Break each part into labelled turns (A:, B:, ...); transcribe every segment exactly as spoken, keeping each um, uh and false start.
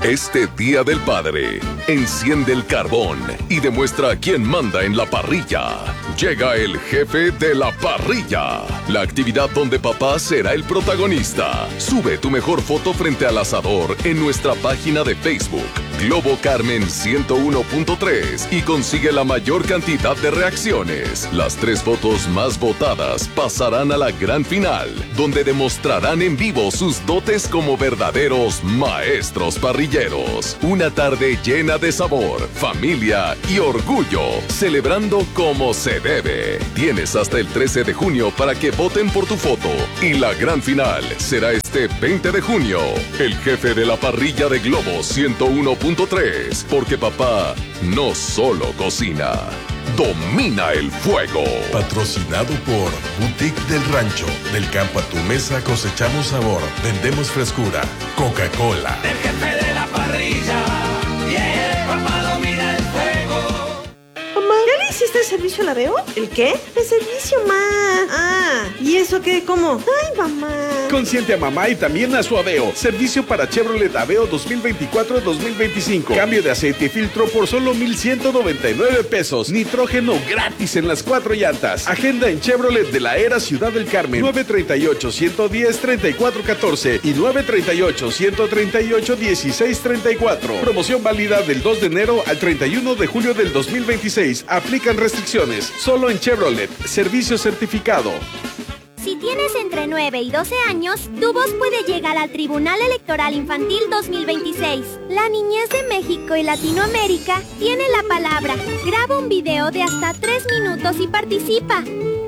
A: Este Día del Padre, enciende el carbón y demuestra quién manda en la parrilla. Llega el jefe de la parrilla, la actividad donde papá será el protagonista. Sube tu mejor foto frente al asador en nuestra página de Facebook, Globo Carmen ciento uno punto tres, y consigue la mayor cantidad de reacciones. Las tres fotos más votadas pasarán a la gran final, donde demostrarán en vivo sus dotes como verdaderos maestros parrilleros. Una tarde llena de sabor, familia y orgullo, celebrando como se debe. Tienes hasta el trece de junio para que voten por tu foto, y la gran final será este veinte de junio. El jefe de la parrilla de Globo ciento uno punto tres, porque papá no solo cocina, domina el fuego.
B: Patrocinado por Boutique del Rancho. Del campo a tu mesa cosechamos sabor, vendemos frescura. Coca-Cola.
C: El jefe de la parrilla, yeah, papá domina el fuego.
D: Mamá, ¿ya le hiciste el servicio a la Veo? ¿El qué? El servicio, ma. Ah, ¿y eso qué? ¿Cómo? Ay, mamá.
E: Consiente a mamá y también a su Aveo. Servicio para Chevrolet Aveo dos mil veinticuatro dos mil veinticinco. Cambio de aceite y filtro por solo mil ciento noventa y nueve pesos. Nitrógeno gratis en las cuatro llantas. Agenda en Chevrolet de la Era Ciudad del Carmen. nueve tres ocho, uno uno cero, tres cuatro uno cuatro y nueve tres ocho, uno tres ocho, uno seis tres cuatro. Promoción válida del dos de enero al treinta y uno de julio del dos mil veintiséis. Aplican restricciones. Solo en Chevrolet. Servicio certificado.
F: Si tienes entre nueve y doce años, tu voz puede llegar al Tribunal Electoral Infantil dos mil veintiséis. La niñez de México y Latinoamérica tiene la palabra. Graba un video de hasta tres minutos y participa.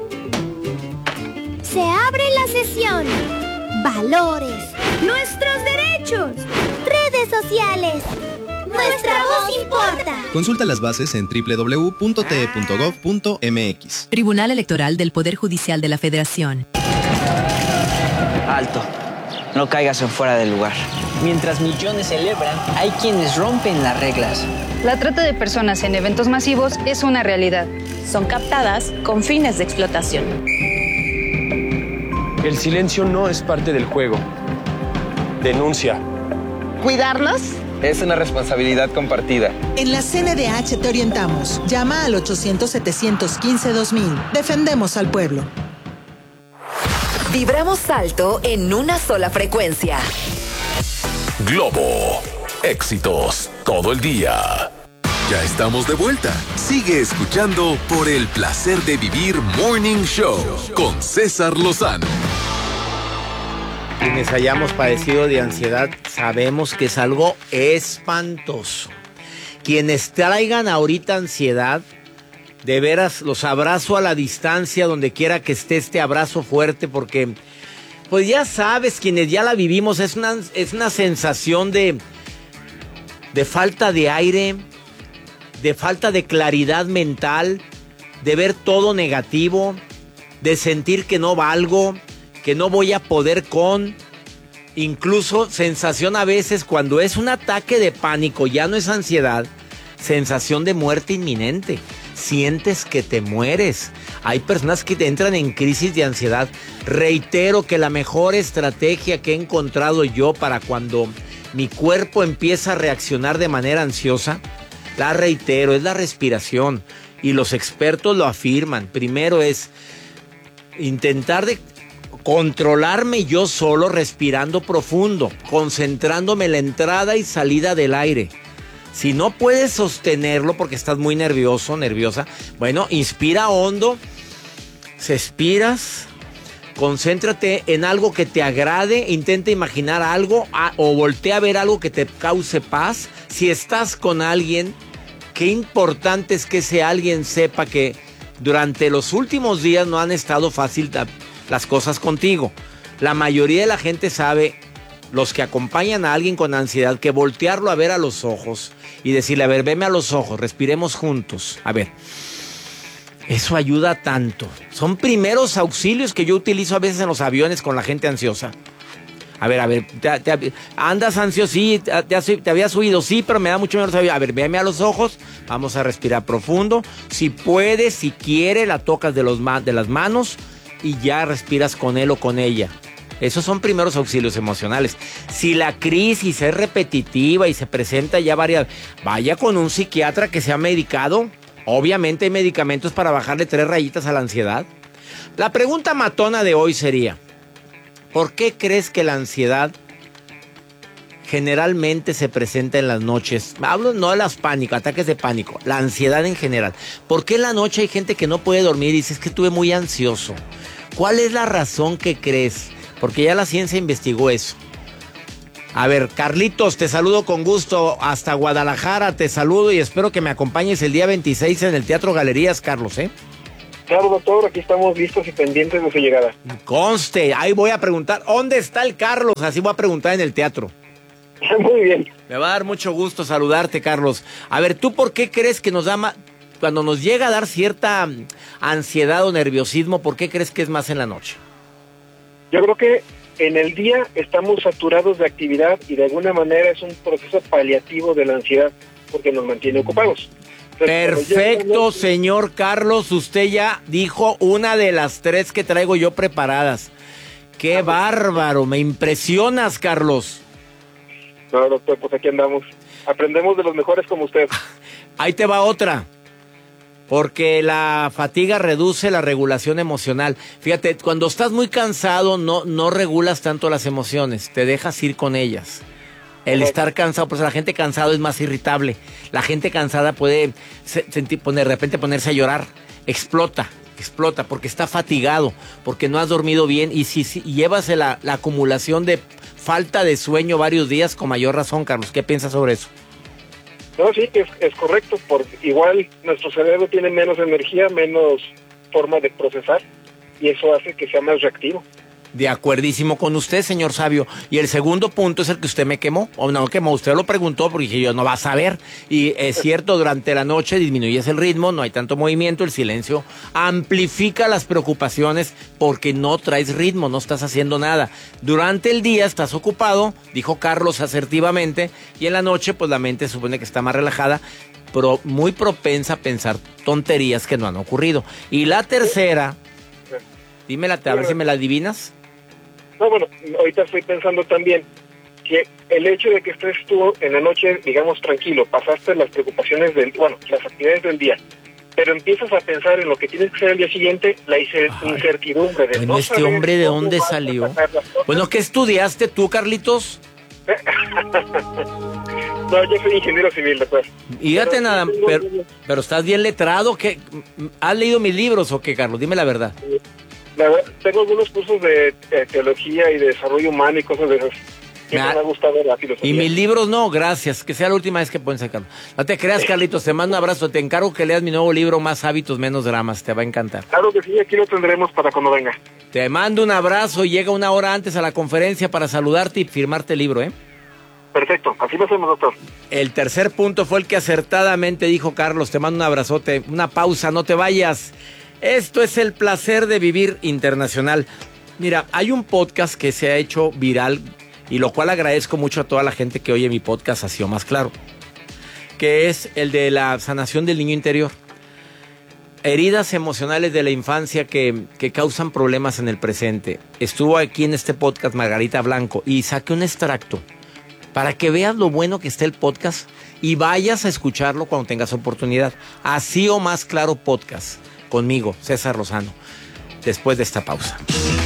F: Se abre la sesión. Valores. Nuestros derechos. Redes sociales. Nuestra voz importa.
G: Consulta las bases en doble u doble u doble u punto t e punto gov punto m x.
H: Tribunal Electoral del Poder Judicial de la Federación.
I: Alto. No caigas en fuera del lugar. Mientras millones celebran, hay quienes rompen las reglas.
J: La trata de personas en eventos masivos es una realidad.
K: Son captadas con fines de explotación.
L: El silencio no es parte del juego. Denuncia.
M: ¿Cuidarnos?
N: Es una responsabilidad compartida.
O: En la C N D H te orientamos. Llama al ochocientos, setecientos quince, dos mil. Defendemos al pueblo.
P: Vibramos alto en una sola frecuencia.
A: Globo. Éxitos todo el día. Ya estamos de vuelta. Sigue escuchando Por el Placer de Vivir Morning Show con César Lozano.
Q: Quienes hayamos padecido de ansiedad sabemos que es algo espantoso. Quienes traigan ahorita ansiedad, de veras los abrazo a la distancia, donde quiera que esté este abrazo fuerte, porque pues ya sabes, quienes ya la vivimos, es una, es una sensación de, de falta de aire, de falta de claridad mental, de ver todo negativo, de sentir que no valgo, que no voy a poder con, incluso sensación a veces cuando es un ataque de pánico, ya no es ansiedad, sensación de muerte inminente, sientes que te mueres. Hay personas que entran en crisis de ansiedad. Reitero que la mejor estrategia que he encontrado yo para cuando mi cuerpo empieza a reaccionar de manera ansiosa, la reitero, es la respiración, y los expertos lo afirman. Primero es intentar de controlarme yo solo respirando profundo, concentrándome en la entrada y salida del aire. Si no puedes sostenerlo porque estás muy nervioso, nerviosa, bueno, inspira hondo, expiras, concéntrate en algo que te agrade, intenta imaginar algo a, o voltea a ver algo que te cause paz. Si estás con alguien, qué importante es que ese alguien sepa que durante los últimos días no han estado fácil las cosas contigo. La mayoría de la gente sabe, los que acompañan a alguien con ansiedad, que voltearlo a ver a los ojos y decirle, a ver, veme a los ojos, respiremos juntos. A ver, eso ayuda tanto. Son primeros auxilios que yo utilizo a veces en los aviones con la gente ansiosa. A ver, a ver, te, te, ¿andas ansioso? Sí, te, te, te había subido, sí, pero me da mucho menos. A ver, veme a los ojos, vamos a respirar profundo. Si puedes, si quieres, la tocas de, los, de las manos y ya respiras con él o con ella. Esos son primeros auxilios emocionales. Si la crisis es repetitiva y se presenta ya varias, vaya con un psiquiatra que sea medicado. Obviamente hay medicamentos para bajarle tres rayitas a la ansiedad. La pregunta matona de hoy sería, ¿por qué crees que la ansiedad generalmente se presenta en las noches? Hablo no de los pánicos, ataques de pánico, la ansiedad en general. ¿Por qué en la noche hay gente que no puede dormir y dice, es que estuve muy ansioso? ¿Cuál es la razón que crees? Porque ya la ciencia investigó eso. A ver, Carlitos, te saludo con gusto hasta Guadalajara, te saludo y espero que me acompañes el día veintiséis en el Teatro Galerías, Carlos, ¿eh?
M: Claro, doctor, aquí estamos listos y pendientes de su llegada.
Q: Conste, ahí voy a preguntar, ¿dónde está el Carlos? Así voy a preguntar en el teatro.
M: Muy bien.
Q: Me va a dar mucho gusto saludarte, Carlos. A ver, ¿tú por qué crees que nos da más, cuando nos llega a dar cierta ansiedad o nerviosismo, por qué crees que es más en la noche?
M: Yo creo que en el día estamos saturados de actividad y de alguna manera es un proceso paliativo de la ansiedad porque nos mantiene ocupados. Entonces,
Q: perfecto, señor Carlos, usted ya dijo una de las tres que traigo yo preparadas. ¡Qué bárbaro! Me impresionas, Carlos.
M: No, doctor, pues aquí andamos. Aprendemos de los mejores como usted.
Q: Ahí te va otra. Porque la fatiga reduce la regulación emocional. Fíjate, cuando estás muy cansado no, no regulas tanto las emociones, te dejas ir con ellas. El estar cansado, pues la gente cansada es más irritable. La gente cansada puede sentir, de repente ponerse a llorar. Explota, explota porque está fatigado, porque no has dormido bien. Y si, si llevas la, la acumulación de falta de sueño varios días, con mayor razón, Carlos. ¿Qué piensas sobre eso?
M: No, sí, es, es correcto, porque igual nuestro cerebro tiene menos energía, menos forma de procesar, y eso hace que sea más reactivo.
Q: De acuerdísimo con usted, señor Sabio. Y el segundo punto es el que usted me quemó, o no quemó, usted lo preguntó porque dije yo, no va a saber. Y es cierto, durante la noche disminuyes el ritmo, no hay tanto movimiento, el silencio amplifica las preocupaciones porque no traes ritmo, no estás haciendo nada. Durante el día estás ocupado, dijo Carlos asertivamente, y en la noche pues la mente supone que está más relajada, pero muy propensa a pensar tonterías que no han ocurrido. Y la tercera, dímela, a ver si me la adivinas.
M: No, bueno, ahorita estoy pensando también que el hecho de que estés tú en la noche, digamos, tranquilo, pasaste las preocupaciones del, bueno, las actividades del día, pero empiezas a pensar en lo que tienes que hacer el día siguiente, la incertidumbre de
Q: bueno,
M: no
Q: este hombre de dónde salió. Bueno, ¿qué estudiaste tú, Carlitos?
M: No, yo soy ingeniero civil, después.
Q: Fíjate nada, pero, pero estás bien letrado. ¿Qué? ¿Has leído mis libros o qué, Carlos? Dime la verdad.
M: La verdad, tengo algunos cursos de eh, teología y de desarrollo humano y cosas de esas. Que me, ha, me ha gustado la filosofía.
Q: Y mis libros no, gracias. Que sea la última vez que pueden sacarlo. No te creas, Carlitos, te mando un abrazo. Te encargo que leas mi nuevo libro, Más hábitos, menos dramas. Te va a encantar.
M: Claro que sí, aquí lo tendremos para cuando venga.
Q: Te mando un abrazo y llega una hora antes a la conferencia para saludarte y firmarte el libro, ¿eh?
M: Perfecto, así lo hacemos, doctor.
Q: El tercer punto fue el que acertadamente dijo Carlos. Te mando un abrazote. Una pausa, no te vayas. Esto es El Placer de Vivir Internacional. Mira, hay un podcast que se ha hecho viral y lo cual agradezco mucho a toda la gente que oye mi podcast así o más claro, que es el de la sanación del niño interior. Heridas emocionales de la infancia que, que causan problemas en el presente. Estuvo aquí en este podcast Margarita Blanco y saqué un extracto para que veas lo bueno que está el podcast y vayas a escucharlo cuando tengas oportunidad. Así o más claro podcast. Conmigo, César Lozano, después de esta pausa.